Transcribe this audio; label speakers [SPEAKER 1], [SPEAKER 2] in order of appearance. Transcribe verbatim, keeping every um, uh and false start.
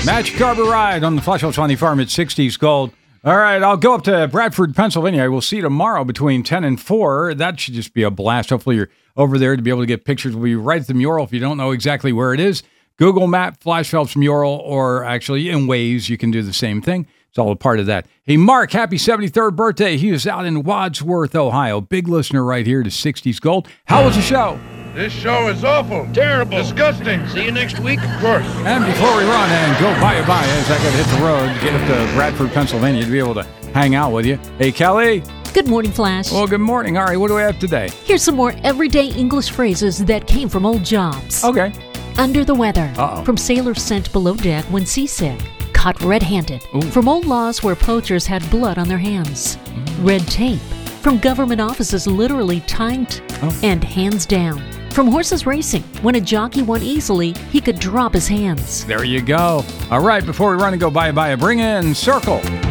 [SPEAKER 1] Magic Carver Ride on the Flash Hills Funny Farm at sixties Gold. All right, I'll go up to Bradford, Pennsylvania. I will see you tomorrow between ten and four. That should just be a blast. Hopefully you're over there to be able to get pictures. We'll be right at the mural. If you don't know exactly where it is, Google Map, Flash Phelps mural, or actually in Waze, you can do the same thing. It's all a part of that. Hey, Mark, happy seventy-third birthday. He is out in Wadsworth, Ohio. Big listener right here to sixties Gold. How was the show?
[SPEAKER 2] This show is awful. Terrible. Disgusting.
[SPEAKER 3] See you next week.
[SPEAKER 2] Of course.
[SPEAKER 1] And before we run and go bye-bye, as I got to hit the road to get up to Bradford, Pennsylvania to be able to hang out with you. Hey, Kelly.
[SPEAKER 4] Good morning, Flash.
[SPEAKER 1] Well, good morning. All right, what do we have today?
[SPEAKER 4] Here's some more everyday English phrases that came from old jobs.
[SPEAKER 1] Okay.
[SPEAKER 4] Under the weather.
[SPEAKER 1] Uh-oh.
[SPEAKER 4] From sailors sent below deck when seasick. Caught red-handed.
[SPEAKER 1] Ooh.
[SPEAKER 4] From old laws where poachers had blood on their hands. Mm. Red tape. From government offices literally tying t-
[SPEAKER 1] oh.
[SPEAKER 4] and hands down. From horses racing, when a jockey won easily, he could drop his hands.
[SPEAKER 1] There you go. All right, before we run and go bye-bye, bring in Circle.